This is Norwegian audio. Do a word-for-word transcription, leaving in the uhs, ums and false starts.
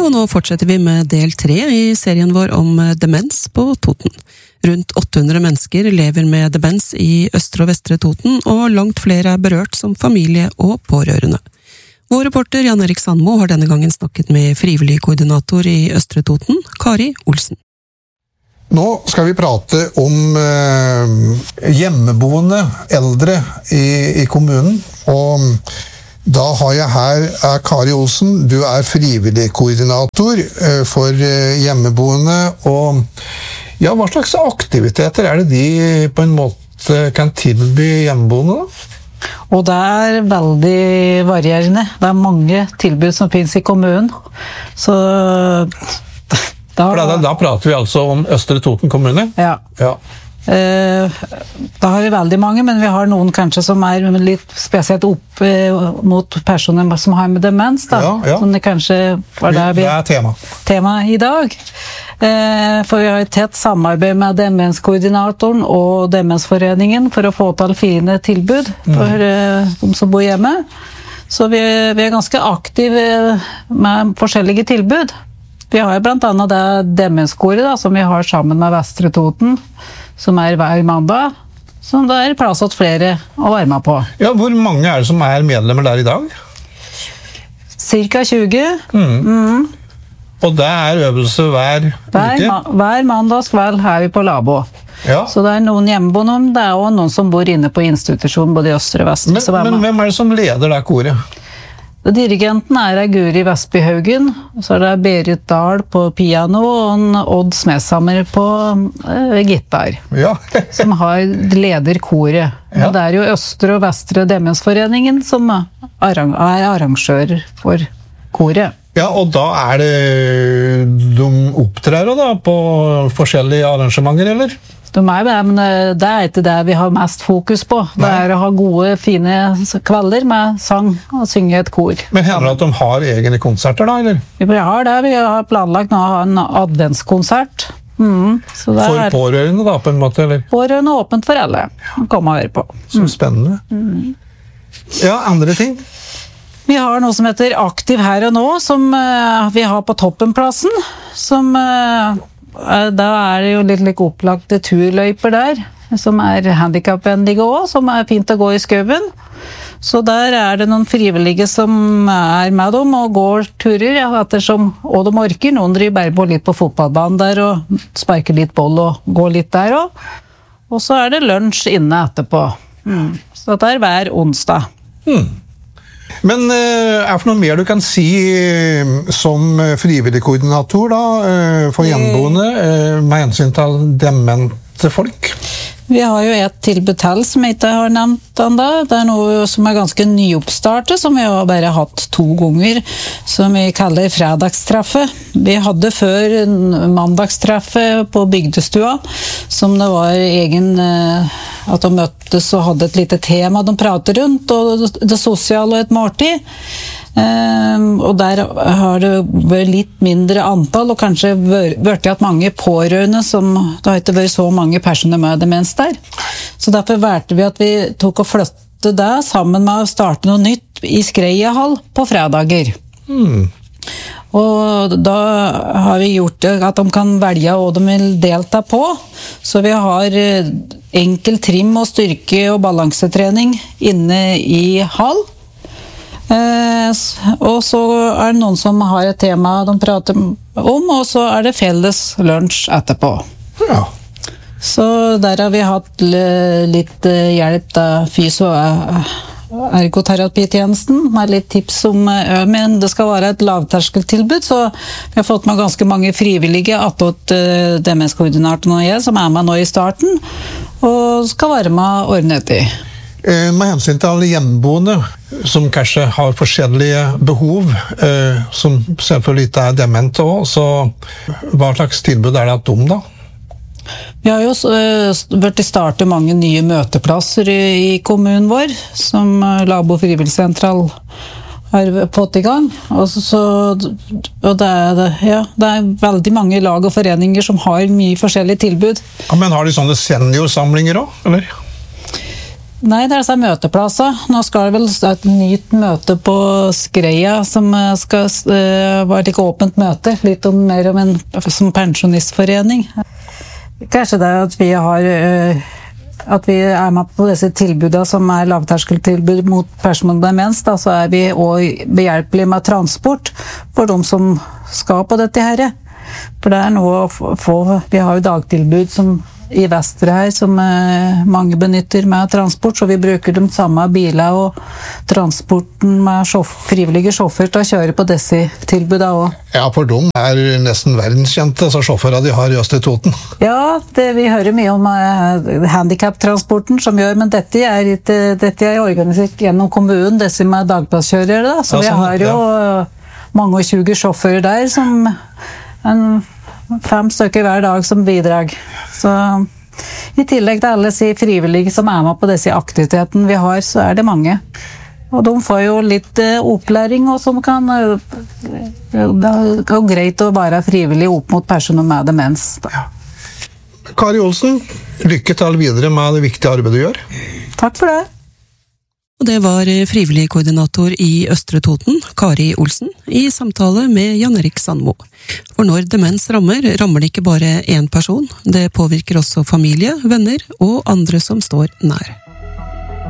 Ja, og nå fortsetter vi med del tre i serien vår om demens på Toten. Rundt åtte hundre mennesker lever med demens i Østre og Vestre Toten, og langt flere er berørt som familie og pårørende. Vår reporter Jan Erik Sandmo har denne gangen snakket med frivillig koordinator i Østre Toten, Kari Olsen. Nå skal vi prate om eh, hjemmeboende eldre i, i kommunen, og da har jeg her er Kari Olsen. Du er frivillig koordinator eh, for eh, hjemmeboende, og ja, hva slags aktiviteter er det de på en måte kan tilby hjemmeboende da? Og det er veldig varierende. Det er mange tilbud som finnes i kommunen. Så da, For da, da prater vi altså om Østre Toten kommune? Ja. Ja. Eh, da har vi veldig mange, men vi har noen kanskje som er litt spesielt opp eh, mot personer som har med demens. Da. Ja, ja. Som det kanskje var der vi, det er tema. tema i dag. Eh, for vi har et tett samarbeid med demenskoordinatoren og Demensforeningen for å få til fine tilbud for eh, de som bor hjemme. Så vi, vi er ganske aktive med forskjellige tilbud. Vi har blant annet det demenskoret da, som vi har sammen med Vestre Toten, som er hver mandag, som det er plass til flere å være med på. Ja, hvor mange er det som er medlemmer der i dag? Cirka tjue. Mm. Mm. Og det er øvelse hver, hver uke? Ma hver mandagskveld er vi på Labo. Ja. Så det er noen hjemmeboende, det er også noen som bor inne på institusjonen, både i Østre og Vestre. Men, men hvem er det som leder det koret? Dirigenten er Guri Vestby Haugen, så er det Berit Dahl på piano og en Odd Smeshammer på eh, gitar, ja. som har leder koret. Ja. Og det er jo Østre og Vestre Demensforeningen som arrang er arrangør for koret. Ja, og da er det de opptrer da på forskjellige arrangementer, eller? De er det, men det er ikke det vi har mest fokus på. Det er å ha gode, fine kvelder med sang og synge et kor. Men hender det at de har egne konserter da, eller? Vi har det, vi har planlagt å ha en adventskonsert. Mm, så det for er pårørende da, på en måte, eller? Pårørende åpent for alle. Kom og høre på. Så spennende. Mm. Ja, andre ting? Vi har noe som heter Aktiv her og nå, som uh, vi har på Toppenplassen, som... Uh, Da er det jo litt like opplagte turløyper der, som er handicapvennlige også, som er fint å gå i skøven. Så der er det noen frivillige som er med dem og går turer, ja, ettersom og de orker. Noen driver bare på litt på fotballbanen der og sparker litt boll og går litt der også. Og så er det lunsj inne etterpå. Mm. Så det er hver onsdag. Hmm. Men er det noe mer du kan si som frivillig koordinator da, for hjemmeboende med hensyn til demente folk? Vi har jo et tilbud til som jeg ikke har nevnt enda. Det er noe som er ganske nyoppstartet, som vi har bare hatt to ganger, som vi kaller fredagstreffe. Vi hadde før en mandagstreffe på bygdestua, som det var egen, at de møttes og hadde et lite tema de pratet rundt, og det sosiale og et måltid. Um, og der har det vært litt mindre antall, og kanskje vært at mange pårørende som, det har ikke vært så mange personer med demens der. Så derfor valgte vi at vi tok og flyttet det sammen med å starte noe nytt i Skreiahall på fredager. Mm. Og da har vi gjort det at de kan velge hva de vil delta på. Så vi har enkel trim og styrke og balansetrening inne i hall. Eh, og så er det noen som har et tema de prater om, og så er det felles lunsj etterpå. Ja. Så der har vi hatt litt hjelp av fysio- og ergoterapitjenesten, med litt tips om, men det skal være et lavterskeltilbud, så vi har fått med ganske mange frivillige, attåt demenskoordinatoren og jeg, som er med nå i starten, og skal være med å ordne etter. Med hensyn til alle hjemmeboende, som kanskje har forskjellige behov, eh, som selvfølgelig ikke er demente også, så hva slags tilbud er det at de da? Vi har jo vært i startet mange nye møteplasser i, i kommunen vår, som Labo frivilligsentral har fått i gang. Og, så, og det, er, ja, det er veldig mange lag og foreninger som har mye forskjellige tilbud. Ja, men har de sånne seniorsamlinger også, eller? Nei, det er disse møteplasser. Nå skal det vel stå et nytt møte på Skreia, som skal uh, være et åpent møte, litt om, mer om en som pensjonistforening. Kanskje det er at vi har uh, at vi er med på disse tilbudene som er lavterskeltilbud mot personer med demens, da, så er vi også behjelpelige med transport for de som skal på dette her. For det er noe å få, vi har jo dagtilbud som i Vestre her, som eh, mange benytter med transport, så vi bruker de samme biler og transporten med sjoff, frivillige sjåfør til å kjøre på disse tilbudene også. Ja, for de er nesten verdenskjente, så sjåfører de har i Østre Toten. Ja, det, vi hører mye om eh, handicap-transporten som gjør, men dette er, ikke, dette er organisert gjennom kommunen, disse med dagplasskjørere, da. Så ja, sånn, vi har jo ja. mange og tjue sjåfører der, som en fem stykker hver dag som bidrag. Så i tillegg til alle si frivillige som er med på disse aktivitetene vi har, så er det mange. Og de får jo litt uh, opplæring, og som kan uh, det er jo greit å være frivillig opp mot personer med demens. Ja. Kari Olsen, lykke til videre med det viktige arbeidet du gjør. Takk for det. Og det var frivillig koordinator i Østre Toten, Kari Olsen, i samtale med Jan Erik Sandmo. For når demens rammer, rammer det ikke bare én person, det påvirker også familie, venner og andre som står nær.